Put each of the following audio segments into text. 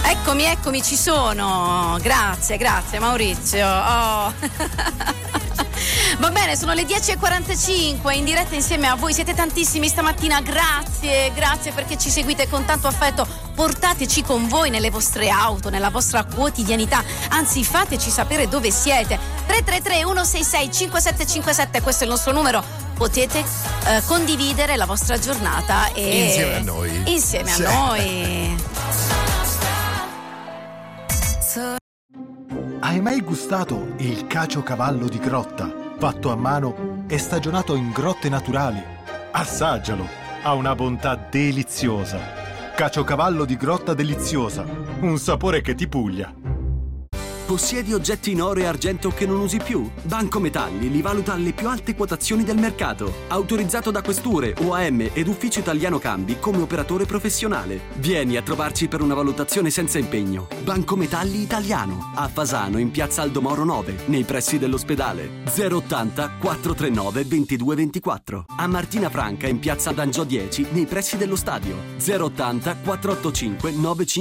Eccomi, ci sono. Grazie Maurizio. Oh. Va bene, sono le 10:45 in diretta insieme a voi. Siete tantissimi stamattina, grazie perché ci seguite con tanto affetto. Portateci con voi nelle vostre auto, nella vostra quotidianità. Anzi, fateci sapere dove siete. 333 166 5757, questo è il nostro numero. Potete condividere la vostra giornata insieme a noi. Hai mai gustato il caciocavallo di grotta, fatto a mano e stagionato in grotte naturali? Assaggialo, ha una bontà deliziosa. Caciocavallo di grotta deliziosa, un sapore che ti puglia. Possiedi oggetti in oro e argento che non usi più? Banco Metalli li valuta alle più alte quotazioni del mercato. Autorizzato da questure, UAM ed Ufficio Italiano Cambi come operatore professionale. Vieni a trovarci per una valutazione senza impegno. Banco Metalli Italiano. A Fasano in piazza Aldomoro 9, nei pressi dell'ospedale. 080 439 2224. A Martina Franca in piazza D'Angio 10, nei pressi dello stadio. 080 485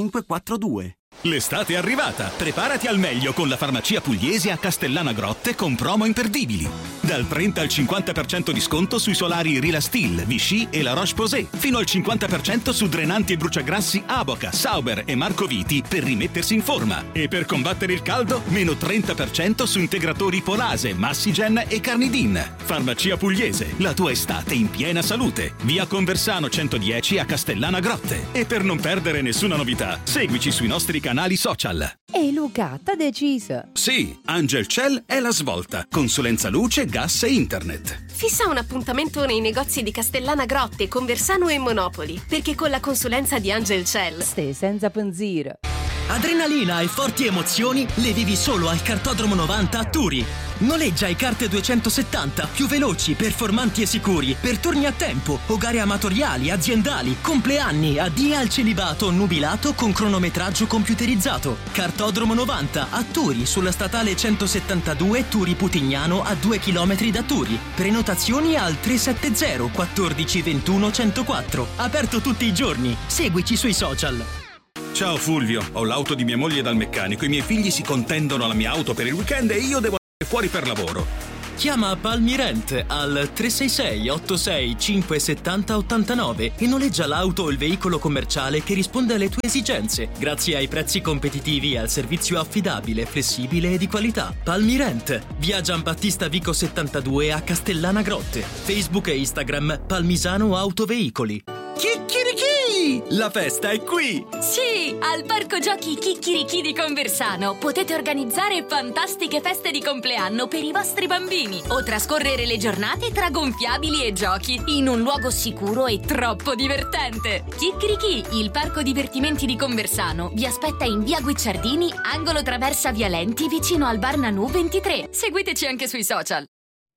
9542. L'estate è arrivata, preparati al meglio con la farmacia pugliese a Castellana Grotte con promo imperdibili. Dal 30 al 50% di sconto sui solari Rilastil, Vichy e La Roche-Posay, fino al 50% su drenanti e bruciagrassi Aboca, Sauber e Marco Viti per rimettersi in forma. E per combattere il caldo, meno 30% su integratori Polase, Massigen e Carnidin. Farmacia pugliese, la tua estate in piena salute. Via Conversano 110 a Castellana Grotte. E per non perdere nessuna novità, seguici sui nostri canali social. E Luca, t'ha deciso? Sì, Angel Cell è la svolta. Consulenza luce, gas e internet. Fissa un appuntamento nei negozi di Castellana Grotte, Conversano e Monopoli, perché con la consulenza di Angel Cell stai senza pensiero. Adrenalina e forti emozioni le vivi solo al Kartodromo 90 a Turi. Noleggia i kart 270 più veloci, performanti e sicuri per turni a tempo o gare amatoriali, aziendali, compleanni, addii al celibato, nubilato con cronometraggio computerizzato. Kartodromo 90 a Turi sulla statale 172 Turi Putignano a 2 km da Turi. Prenotazioni al 370 14 21 104. Aperto tutti i giorni. Seguici sui social. Ciao Fulvio, ho l'auto di mia moglie dal meccanico. I miei figli si contendono la mia auto per il weekend e io devo andare fuori per lavoro. Chiama Palmirent al 366 86 570 89 e noleggia l'auto o il veicolo commerciale che risponde alle tue esigenze, grazie ai prezzi competitivi e al servizio affidabile, flessibile e di qualità. Palmirent, via Giambattista Vico 72 a Castellana Grotte. Facebook e Instagram Palmisano Autoveicoli. Chicchirichì! La festa è qui! Sì, al Parco Giochi Chicchirichì di Conversano potete organizzare fantastiche feste di compleanno per i vostri bambini o trascorrere le giornate tra gonfiabili e giochi in un luogo sicuro e troppo divertente. Chicchirichì, il parco divertimenti di Conversano, vi aspetta in via Guicciardini, angolo traversa Via Lenti, vicino al Bar Nanù 23. Seguiteci anche sui social.